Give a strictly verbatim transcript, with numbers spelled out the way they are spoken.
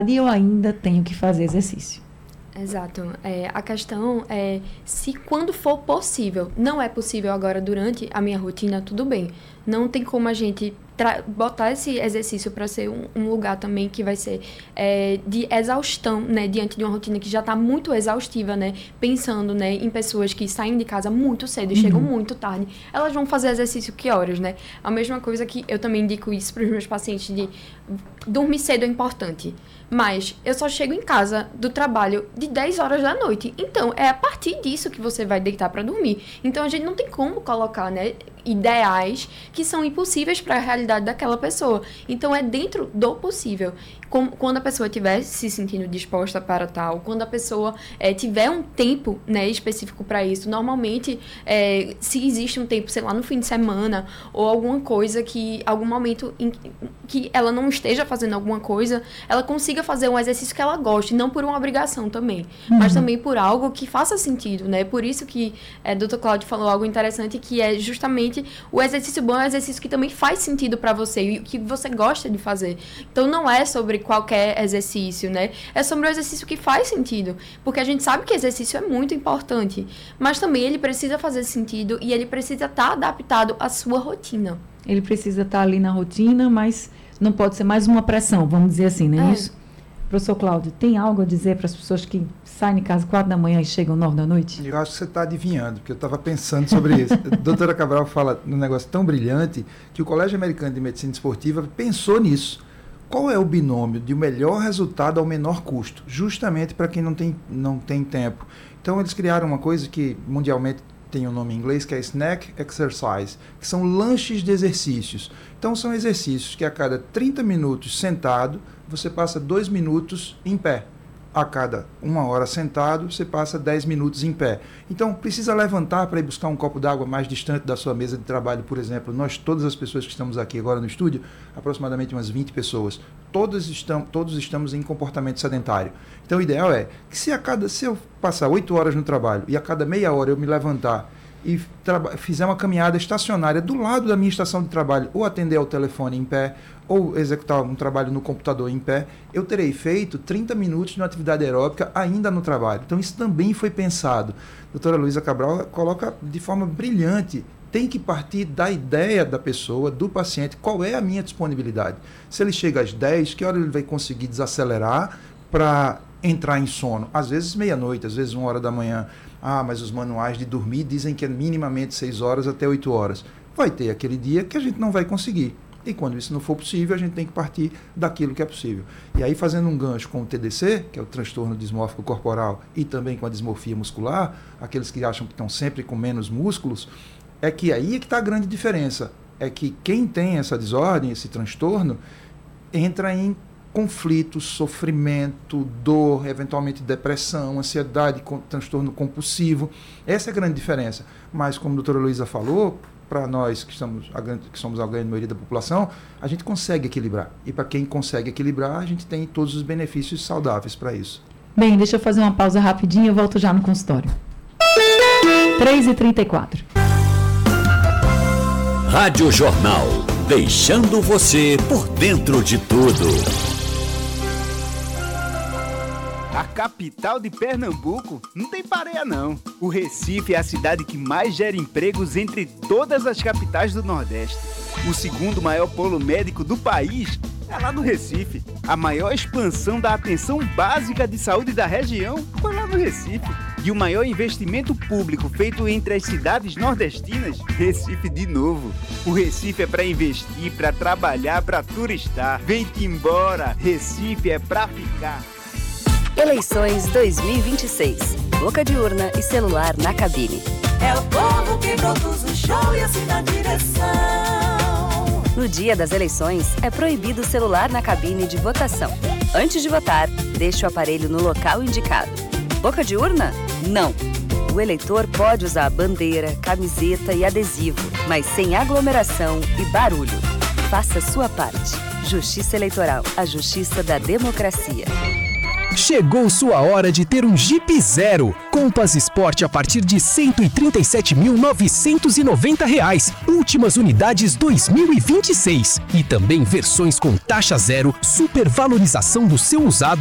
e eu ainda tenho que fazer exercício. Exato. É, a questão é se quando for possível, não é possível agora durante a minha rotina, tudo bem. Não tem como a gente tra- botar esse exercício para ser um, um lugar também que vai ser é, de exaustão, né? Diante de uma rotina que já está muito exaustiva, né? Pensando, né, em pessoas que saem de casa muito cedo e uhum. chegam muito tarde. Elas vão fazer exercício que horas, né? A mesma coisa que eu também indico isso para os meus pacientes de dormir cedo é importante. Mas eu só chego em casa do trabalho de dez horas da noite. Então, é a partir disso que você vai deitar para dormir. Então, a gente não tem como colocar, né, ideais que são impossíveis para a realidade daquela pessoa. Então, é dentro do possível. Como, quando a pessoa estiver se sentindo disposta para tal, quando a pessoa é, tiver um tempo, né, específico para isso, normalmente, é, se existe um tempo, sei lá, no fim de semana, ou alguma coisa que, algum momento em que ela não esteja fazendo alguma coisa, ela consiga fazer um exercício que ela goste, não por uma obrigação também, uhum. mas também por algo que faça sentido, né? Por isso que é, doutor Cláudio falou algo interessante, que é justamente o exercício bom é um exercício que também faz sentido para você e que você gosta de fazer. Então, não é sobre qualquer exercício, né? É sobre o exercício que faz sentido, porque a gente sabe que exercício é muito importante, mas também ele precisa fazer sentido e ele precisa estar adaptado à sua rotina. Ele precisa estar ali na rotina, mas não pode ser mais uma pressão, vamos dizer assim, não é, é. isso? Professor Cláudio, tem algo a dizer para as pessoas que saem de casa quatro da manhã e chegam nove da noite? Eu acho que você está adivinhando, porque eu estava pensando sobre isso. A doutora Cabral fala num negócio tão brilhante que o Colégio Americano de Medicina Esportiva pensou nisso. Qual é o binômio de o melhor resultado ao menor custo? Justamente para quem não tem, não tem tempo. Então, eles criaram uma coisa que mundialmente tem um nome em inglês, que é Snack Exercise, que são lanches de exercícios. Então, são exercícios que a cada trinta minutos sentado, você passa dois minutos em pé. A cada uma hora sentado, você passa dez minutos em pé. Então, precisa levantar para ir buscar um copo d'água mais distante da sua mesa de trabalho, por exemplo. Nós, todas as pessoas que estamos aqui agora no estúdio, aproximadamente umas vinte pessoas, todos estamos, todos estamos em comportamento sedentário. Então, o ideal é que se, a cada, se eu passar oito horas no trabalho e a cada meia hora eu me levantar e traba- fizer uma caminhada estacionária do lado da minha estação de trabalho, ou atender ao telefone em pé, ou executar um trabalho no computador em pé, eu terei feito trinta minutos de uma atividade aeróbica ainda no trabalho. Então, isso também foi pensado. A doutora Luísa Cabral coloca de forma brilhante. Tem que partir da ideia da pessoa, do paciente, qual é a minha disponibilidade. Se ele chega às dez, que hora ele vai conseguir desacelerar para entrar em sono? Às vezes meia-noite, às vezes uma hora da manhã. Ah, mas os manuais de dormir dizem que é minimamente seis horas até oito horas. Vai ter aquele dia que a gente não vai conseguir. E quando isso não for possível, a gente tem que partir daquilo que é possível. E aí, fazendo um gancho com o T D C, que é o transtorno dismórfico corporal, e também com a dismorfia muscular, aqueles que acham que estão sempre com menos músculos, é que aí é que está a grande diferença. É que quem tem essa desordem, esse transtorno, entra em conflito, sofrimento, dor, eventualmente depressão, ansiedade, com, transtorno compulsivo. Essa é a grande diferença. Mas, como a doutora Luísa falou, para nós que, estamos, a grande, que somos a grande maioria da população, a gente consegue equilibrar. E para quem consegue equilibrar, a gente tem todos os benefícios saudáveis para isso. Bem, deixa eu fazer uma pausa rapidinho e eu volto já no consultório. três e trinta e quatro. Rádio Jornal, deixando você por dentro de tudo. A capital de Pernambuco não tem pareia não. O Recife é a cidade que mais gera empregos entre todas as capitais do Nordeste. O segundo maior polo médico do país é lá no Recife. A maior expansão da atenção básica de saúde da região foi lá no Recife. E o maior investimento público feito entre as cidades nordestinas, Recife de novo. O Recife é para investir, para trabalhar, para turistar. Vem-te embora, Recife é para ficar. Eleições dois mil e vinte e seis. Boca de urna e celular na cabine. É o povo que produz o show e assina a direção. No dia das eleições, é proibido o celular na cabine de votação. Antes de votar, deixe o aparelho no local indicado. Boca de urna? Não. O eleitor pode usar bandeira, camiseta e adesivo, mas sem aglomeração e barulho. Faça sua parte. Justiça Eleitoral, a justiça da democracia. Chegou sua hora de ter um Jeep Zero. Compass Sport a partir de cento e trinta e sete mil novecentos e noventa reais. Últimas unidades dois mil e vinte e seis. E também versões com taxa zero, supervalorização do seu usado